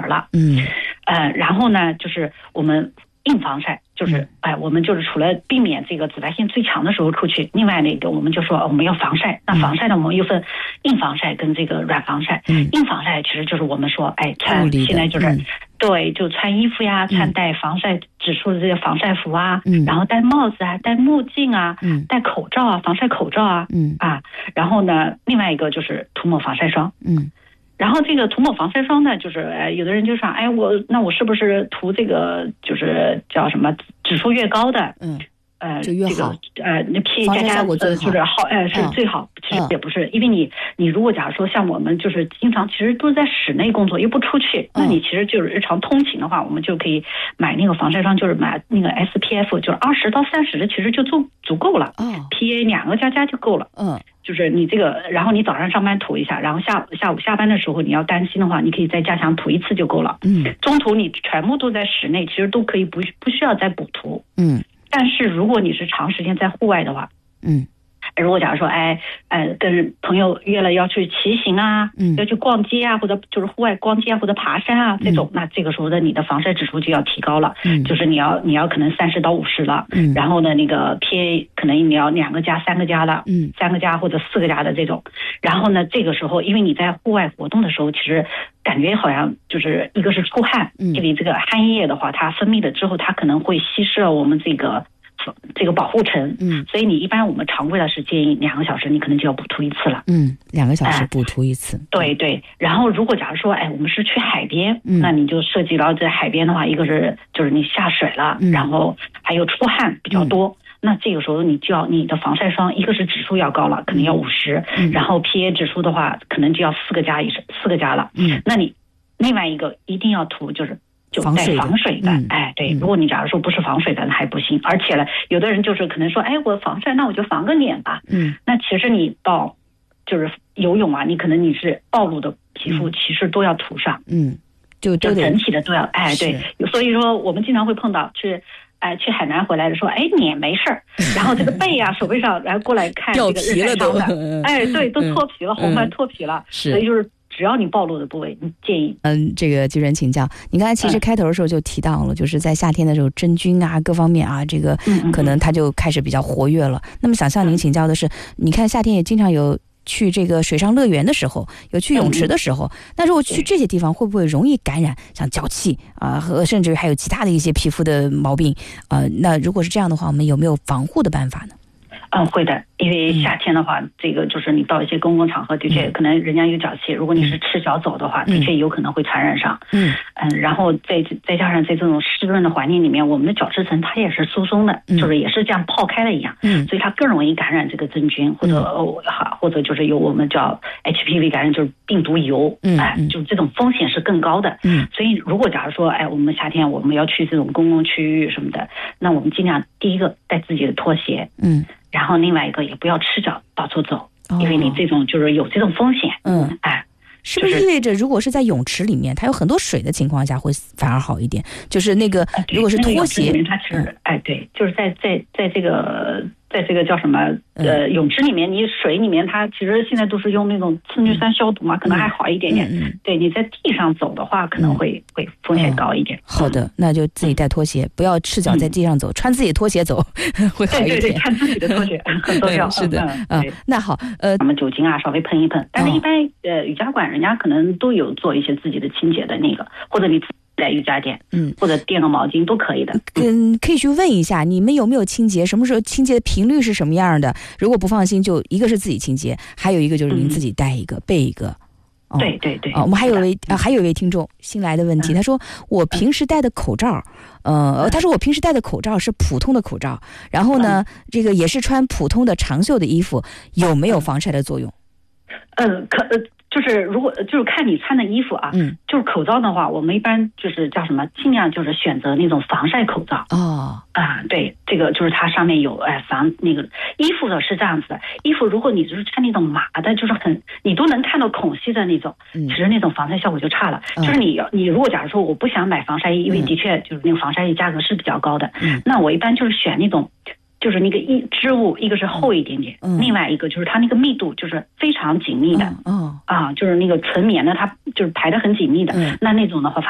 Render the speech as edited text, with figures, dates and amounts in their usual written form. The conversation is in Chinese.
了。然后呢，就是我们硬防晒，就是我们就是除了避免这个紫外线最强的时候出去，另外那个我们就说我们要防晒。那防晒呢，我们又分硬防晒跟这个软防晒。硬防晒其实就是我们说，穿现在就是对，就穿衣服呀，穿带防晒指数的这些防晒服啊，然后戴帽子啊，戴墨镜啊，戴口罩啊，防晒口罩啊，然后呢，另外一个就是涂抹防晒霜。然后这个涂抹防晒霜呢，就是有的人就说，我是不是涂这个就是叫什么指数越高的， 就越好， 那 PA 加就是好，是最好。其实也不是，因为你如果假如说像我们就是经常其实都是在室内工作，又不出去，那你其实就是日常通勤的话，我们就可以买那个防晒霜，就是买那个 SPF， 就是20到30的，其实就足够了。PA 2个加就够了。就是你这个，然后你早上上班涂一下，然后下午下班的时候你要担心的话，你可以再加强涂一次就够了。中途你全部都在室内，其实都可以不需要再补涂。但是如果你是长时间在户外的话，如果假如说跟朋友约了要去骑行啊，要去逛街啊，或者就是户外逛街啊，或者爬山啊这种，那这个时候的你的防晒指数就要提高了。就是你要可能30到50了。然后呢，那个 PA 可能你要2个加3个加了，3个加或者4个加的这种。然后呢，这个时候因为你在户外活动的时候，其实感觉好像就是一个是出汗，因为这个汗液的话，它分泌了之后，它可能会稀释了我们这个保护层。所以你一般我们常规的是建议2个小时你可能就要补涂一次了。 2个小时补涂一次。 对。然后如果假如说我们是去海边，那你就涉及到在海边的话，一个是就是你下水了，然后还有出汗比较多。那这个时候你你的防晒霜，一个是指数要高了，可能要50，然后 PA 指数的话可能就要4个加了。那你另外一个一定要涂就带防水的。对，如果你假如说不是防水的，那还不行。而且呢，有的人就是可能说，我防晒，那我就防个脸吧。那其实你到就是游泳啊，你是暴露的皮肤，其实都要涂上。就整体的都要。对，所以说我们经常会碰到去海南回来的说，脸没事儿，然后这个背啊、手背上，然后过来看这个日晒霜的，对，都脱皮了，红斑脱皮了。所以就是只要你暴露的部位，你建议。 这个居然请教，你刚才其实开头的时候就提到了，就是在夏天的时候真菌啊各方面啊，这个可能它就开始比较活跃了。那么想向您请教的是，你看夏天也经常有去这个水上乐园的时候，有去泳池的时候，那如果去这些地方会不会容易感染像脚气啊，和甚至还有其他的一些皮肤的毛病那如果是这样的话，我们有没有防护的办法呢？ 会的，因为夏天的话，这个就是你到一些公共场合，的确可能人家有脚气，如果你是赤脚走的话，的确有可能会传染上。然后再加上在这种湿润的环境里面，我们的角质层它也是疏松的，就是也是这样泡开了一样，所以它更容易感染这个真菌，或者就是有我们叫 HPV 感染，就是病毒疣。就是这种风险是更高的。所以如果假如说我们夏天我们要去这种公共区域什么的，那我们尽量第一个带自己的拖鞋。然后另外一个也不要赤脚到处走，因为你这种就是有这种风险。 是不是意味着如果是在泳池里面它有很多水的情况下会反而好一点？就是那个如果是拖鞋， 它其实对，就是在这个叫什么泳池里面，你水里面它其实现在都是用那种次氯酸消毒嘛，可能还好一点点。对，你在地上走的话可能会风险高一点。 好的，那就自己带拖鞋，不要赤脚在地上走，穿自己的拖鞋走会好一点。 对，穿自己的拖鞋很重要。 是的。那好， 咱们酒精啊稍微喷一喷，但是一般瑜伽馆人家可能都有做一些自己的清洁的那个，或者你在瑜伽垫，或者垫个毛巾都可以的。 可以去问一下你们有没有清洁，什么时候清洁的频率是什么样的？如果不放心，就一个是自己清洁，还有一个就是您自己带一个备一个。 对。 我们还有一位听众新来的问题，他说我平时戴的口罩，是普通的口罩，然后呢，这个也是穿普通的长袖的衣服，有没有防晒的作用？ 就是如果就是看你穿的衣服啊，就是口罩的话，我们一般就是叫什么，尽量就是选择那种防晒口罩。对，这个就是它上面有防那个。衣服的是这样子的，衣服如果你就是穿那种麻的，就是你都能看到孔隙的那种，其实那种防晒效果就差了。就是你如果假如说我不想买防晒衣，因为的确就是那个防晒衣价格是比较高的，那我一般就是选那种。就是那个织物，一个是厚一点点，另外一个就是它那个密度就是非常紧密的，就是那个纯棉的，它就是排得很紧密的，那种的话